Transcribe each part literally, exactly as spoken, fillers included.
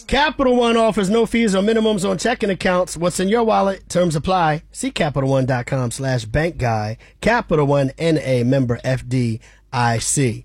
Capital One offers no fees or minimums on checking accounts. What's in your wallet? Terms apply. See CapitalOne.com slash bank guy. Capital One N A member F D I C.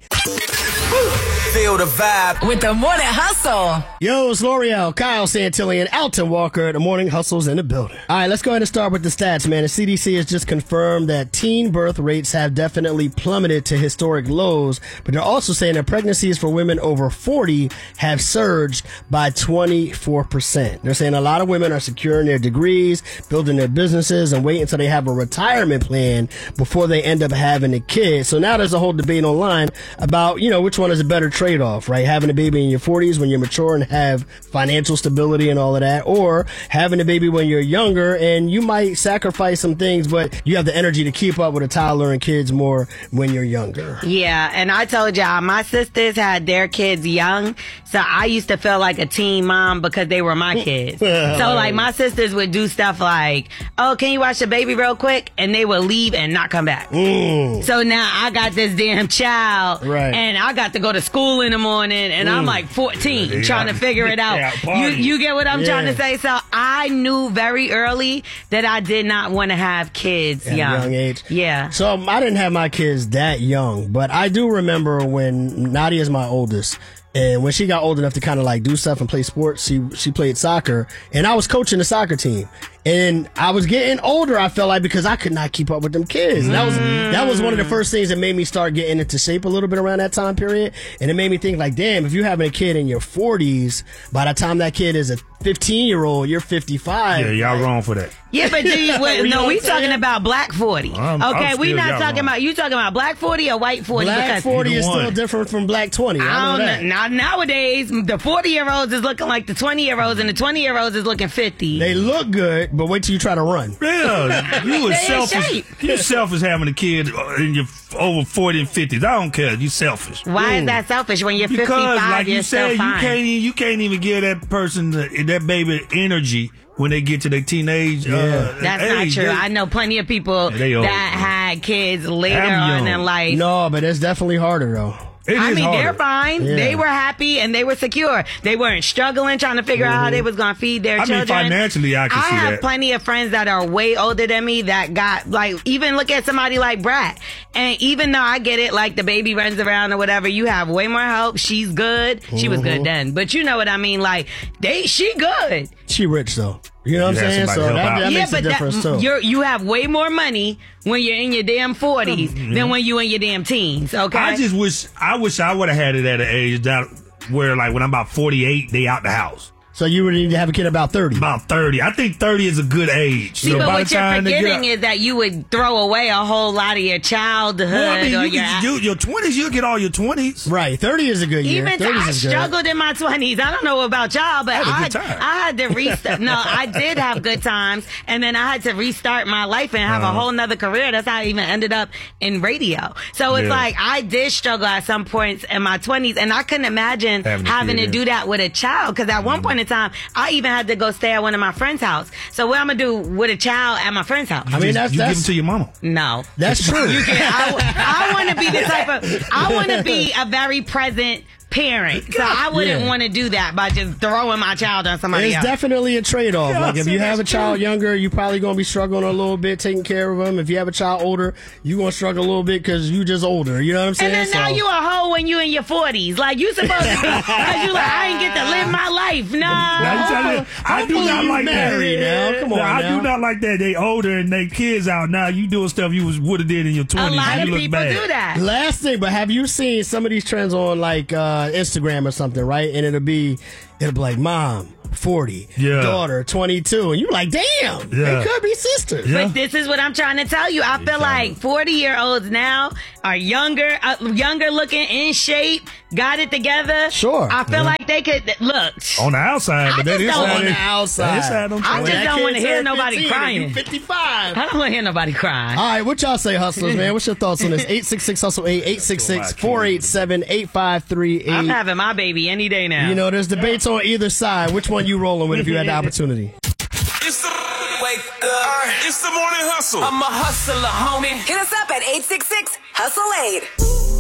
Feel the vibe with the Morning Hustle. Yo, it's L'Oreal, Kyle Santillan, Alton Walker. The Morning Hustle's in the building. All right, let's go ahead and start with the stats, man. The C D C has just confirmed that teen birth rates have definitely plummeted to historic lows, but they're also saying that pregnancies for women over forty have surged by twenty-four percent. They're saying a lot of women are securing their degrees, building their businesses, and waiting until they have a retirement plan before they end up having a kid. So now there's a whole debate online about, you know, which one is a better trade-off, right? Having a baby in your forties when you're mature and have financial stability and all of that, or having a baby when you're younger and you might sacrifice some things, but you have the energy to keep up with a toddler and kids more when you're younger. Yeah, and I told y'all, my sisters had their kids young, so I used to feel like a teen mom because they were my kids. So, like, my sisters would do stuff like, oh, can you watch the baby real quick? And they would leave and not come back. Mm. So now I got this damn child, right, and I got to go to school in the morning, and mm. I'm like fourteen yeah, trying to figure it out. Yeah, you you get what I'm yeah. trying to say? So I knew very early that I did not want to have kids at young. a young age. Yeah. So I didn't have my kids that young, but I do remember when Nadia's my oldest. And when she got old enough to kind of like do stuff and play sports, she she played soccer, and I was coaching the soccer team. And I was getting older, I felt like, because I could not keep up with them kids. And that was that was one of the first things that made me start getting into shape a little bit around that time period. And it made me think like, damn, if you're having a kid in your forties, by the time that kid is a fifteen-year-old, you're fifty-five. Yeah, y'all wrong for that. Yeah, but do you, wait, no, we talking about black forty. I'm, okay, I'm we not talking wrong. about, you talking about black forty or white forty? Black because forty is one. still different from black twenty. I, I know don't that. know. Now, nowadays, the forty-year-olds is looking like the twenty-year-olds, and the twenty-year-olds is looking fifty. They look good, but wait till you try to run. Yeah, you was They in selfish. shape. You selfish having a kid in your over forty and fifties. I don't care. You selfish. Why is that selfish when you're Because, fifty-five? like you're you still said, fine. you can't even, you can't even give that person the, that baby energy when they get to their teenage Yeah. uh, That's age. not true. They- I know plenty of people They old. that had kids later I'm on young. in life. No, but it's definitely harder though. It I is mean, harder. they're fine. Yeah. They were happy and they were secure. They weren't struggling trying to figure out how they was going to feed their I mean, children. financially, I can I see have that. plenty of friends that are way older than me that got, like, even look at somebody like Brat. And even though I get it, like the baby runs around or whatever, you have way more help. She's good. She was good then. But you know what I mean? Like, they, she good. She rich though. You know what You I'm have saying? somebody So help that, out. that yeah, makes a but difference that, too. you're, you have way more money when you're in your damn forties Mm-hmm. than when you in your damn teens, okay? I just wish I wish I would have had it at an age that where like when I'm about forty-eight, they out the house. So you would need to have a kid about thirty. About thirty. I think thirty is a good age. See, so but by what the you're time they get forgetting up- is that you would throw away a whole lot of your childhood well, I mean, or you your... can, you, your twenties, you'll get all your twenties. Right, thirty is a good year. Even thirties I is good. struggled in my twenties. I don't know about y'all, but I had a I, good time. I had to restart. No, I did have good times, and then I had to restart my life and have Uh-huh. a whole nother career. That's how I even ended up in radio. So it's Yeah. like I did struggle at some points in my twenties, and I couldn't imagine Having having, a kid, to yeah. do that with a child. Because at one Mm-hmm. point in time, I even had to go stay at one of my friend's house. So what I'm gonna do with a child at my friend's house? I mean, that's you give them that's to your mama. No. that's true. You can, I, I want to be the type of, I want to be a very present parent. So I wouldn't Yeah. want to do that by just throwing my child on somebody It's else. definitely a trade-off. Yeah, like if see, you have a that's child true. younger, you're probably going to be struggling a little bit taking care of them. If you have a child older, you're going to struggle a little bit because you just older. You know what I'm saying? And then now So- you a hoe when you in your forties. Like you supposed to be, because you like, I ain't get to live my life. Now, you No. trying to- I do not like married that. now. Come on Now, I now. do not like that. They older and they kids out now. You doing stuff you was would have did in your A twenties. lot and of you look people bad. do that. Last thing, but have you seen some of these trends on like uh, Instagram or something, right? And it'll be, it'll be like, mom, forty, Yeah. daughter, twenty-two, and you're like, damn, Yeah. they could be sisters. Yeah. But this is what I'm trying to tell you. I feel like forty year olds now are younger, uh, younger looking, in shape, got it together. Sure. I feel like they could look. On the outside, I but that just is don't on On the the outside. inside, don't I tell just me. don't want to hear nobody crying. You fifty-five. I don't want to hear nobody crying. All right, what y'all say, hustlers, man? What's your thoughts on this? eight six six hustle eight, eight six six, four eight seven, eight five three I'm eight. having my baby any day now. You know, there's debates on either side. Which one you rolling with if you had the opportunity? It's the wake up. It's the morning hustle. I'm a hustler, homie. Hit us up at eight six six, hustle eight.